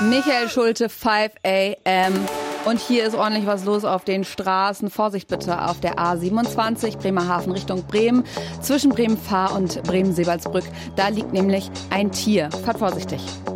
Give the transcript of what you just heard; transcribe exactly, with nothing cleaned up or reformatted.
Michael Schulte, five a m Und hier ist ordentlich was los auf den Straßen. Vorsicht bitte auf der A siebenundzwanzig, Bremerhaven Richtung Bremen. Zwischen Bremen-Fahr und Bremen-Seebaldsbrück. Da liegt nämlich ein Tier. Fahrt vorsichtig.